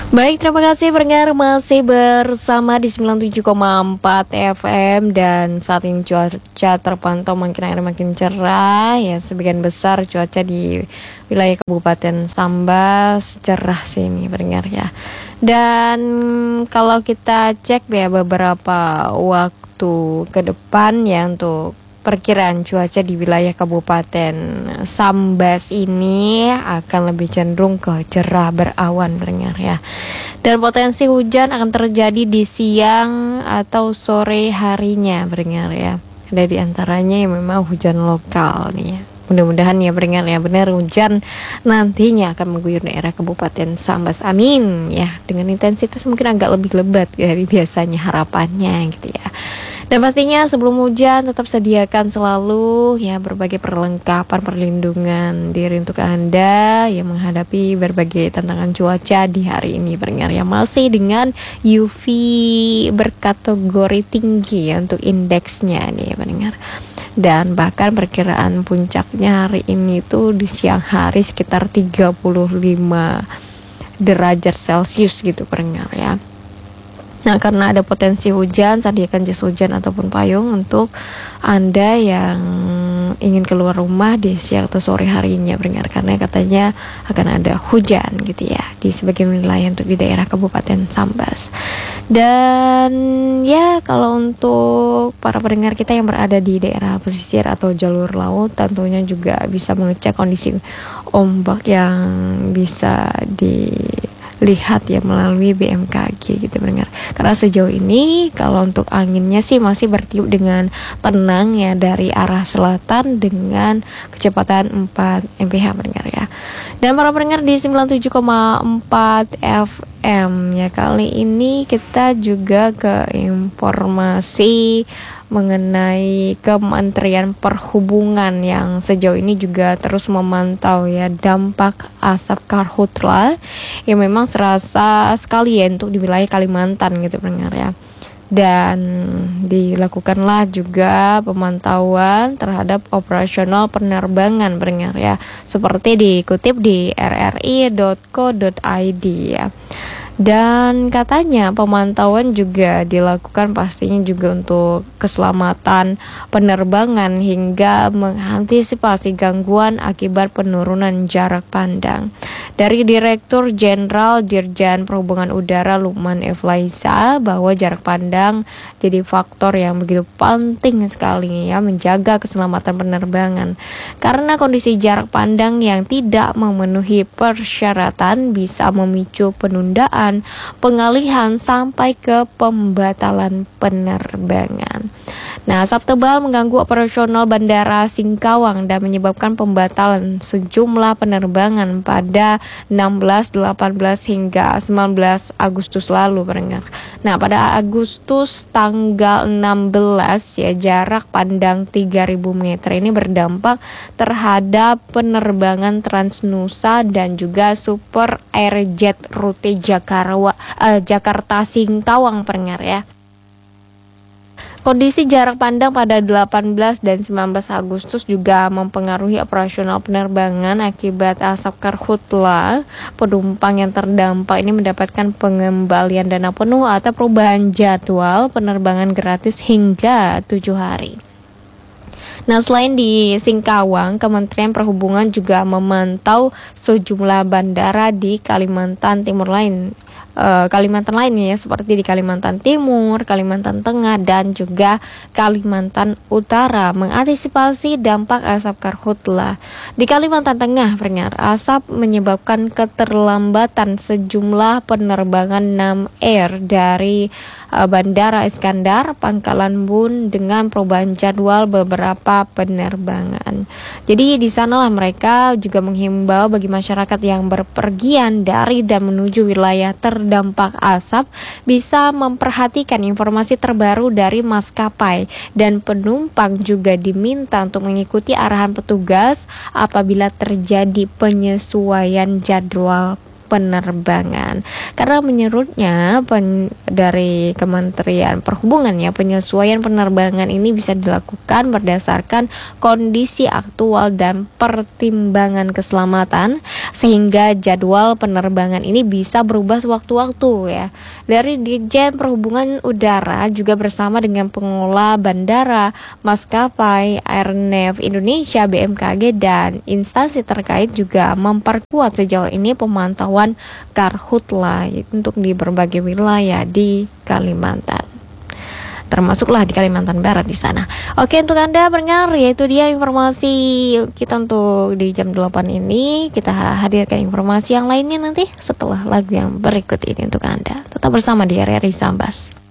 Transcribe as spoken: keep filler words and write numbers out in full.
Baik, terima kasih pendengar masih bersama di sembilan puluh tujuh koma empat F M dan saat ini cuaca terpantau makin hari makin cerah ya, sebagian besar cuaca di wilayah Kabupaten Sambas cerah sih ini pendengar ya. Dan kalau kita cek ya beberapa waktu ke depan ya untuk perkiraan cuaca di wilayah Kabupaten Sambas ini akan lebih cenderung ke cerah berawan pendengar ya. Dan potensi hujan akan terjadi di siang atau sore harinya pendengar ya. Ada di antaranya yang memang hujan lokal nih ya. Mudah-mudahan ya pendengar ya, benar hujan nantinya akan mengguyur daerah Kabupaten Sambas. Amin ya. Dengan intensitas mungkin agak lebih lebat dari biasanya harapannya gitu ya. Dan pastinya sebelum hujan tetap sediakan selalu ya berbagai perlengkapan perlindungan diri untuk Anda yang menghadapi berbagai tantangan cuaca di hari ini pendengar ya, masih dengan U V berkategori tinggi ya untuk indeksnya nih pendengar. Dan bahkan perkiraan puncaknya hari ini tuh di siang hari sekitar tiga puluh lima derajat Celcius gitu pendengar ya. Nah, karena ada potensi hujan, sediakan jas hujan ataupun payung untuk Anda yang ingin keluar rumah di siang atau sore harinya pendengar, karena katanya akan ada hujan gitu ya di sebagian wilayah untuk di daerah Kabupaten Sambas. Dan ya kalau untuk para pendengar kita yang berada di daerah pesisir atau jalur laut, tentunya juga bisa mengecek kondisi ombak yang bisa di lihat ya melalui B M K G gitu pendengar. Karena sejauh ini kalau untuk anginnya sih masih bertiup dengan tenang ya dari arah selatan dengan kecepatan empat mile per jam pendengar ya. Dan para pendengar di sembilan puluh tujuh koma empat F M ya, kali ini kita juga ke informasi mengenai Kementerian Perhubungan yang sejauh ini juga terus memantau ya dampak asap karhutla yang memang serasa sekali ya untuk di wilayah Kalimantan gitu pendengar ya. Dan dilakukanlah juga pemantauan terhadap operasional penerbangan pendengar ya, seperti dikutip di r r i dot co dot i d ya. Dan katanya pemantauan juga dilakukan pastinya juga untuk keselamatan penerbangan hingga mengantisipasi gangguan akibat penurunan jarak pandang. Dari Direktur Jenderal Dirjen Perhubungan Udara Lukman F. Laisa bahwa jarak pandang jadi faktor yang begitu penting sekali ya menjaga keselamatan penerbangan. Karena kondisi jarak pandang yang tidak memenuhi persyaratan bisa memicu penundaan, pengalihan sampai ke pembatalan penerbangan. Nah, asap tebal mengganggu operasional Bandara Singkawang dan menyebabkan pembatalan sejumlah penerbangan pada enam belas, delapan belas hingga sembilan belas Agustus lalu pendengar. Nah, pada Agustus tanggal enam belas ya jarak pandang tiga ribu meter ini berdampak terhadap penerbangan Transnusa dan juga Super Airjet rute Jakarta Uh, Jakarta Singkawang pendengar ya. Kondisi jarak pandang pada delapan belas dan sembilan belas Agustus juga mempengaruhi operasional penerbangan akibat asap karhutla. Penumpang yang terdampak ini mendapatkan pengembalian dana penuh atau perubahan jadwal penerbangan gratis hingga tujuh hari. Nah, selain di Singkawang, Kementerian Perhubungan juga memantau sejumlah bandara di Kalimantan Timur lain. Kalimantan lainnya ya, seperti di Kalimantan Timur, Kalimantan Tengah, dan juga Kalimantan Utara mengantisipasi dampak asap karhutla. Di Kalimantan Tengah, pendengar, asap menyebabkan keterlambatan sejumlah penerbangan Nam Air dari uh, Bandara Iskandar, Pangkalan Bun dengan perubahan jadwal beberapa penerbangan. Jadi di sanalah mereka juga menghimbau bagi masyarakat yang berpergian dari dan menuju wilayah ter dampak asap bisa memperhatikan informasi terbaru dari maskapai, dan penumpang juga diminta untuk mengikuti arahan petugas apabila terjadi penyesuaian jadwal penerbangan. Karena menurutnya pen, dari Kementerian Perhubungan ya, penyesuaian penerbangan ini bisa dilakukan berdasarkan kondisi aktual dan pertimbangan keselamatan, sehingga jadwal penerbangan ini bisa berubah sewaktu-waktu ya. Dari Ditjen Perhubungan Udara juga bersama dengan pengelola bandara, maskapai, Airnav Indonesia, B M K G dan instansi terkait juga memperkuat sejauh ini pemantauan karhutla untuk di berbagai wilayah di Kalimantan, termasuklah di Kalimantan Barat di sana. Oke, untuk Anda pendengar, yaitu dia informasi kita untuk di jam delapan ini. Kita hadirkan informasi yang lainnya nanti setelah lagu yang berikut ini untuk Anda. Tetap bersama di R R I Sambas.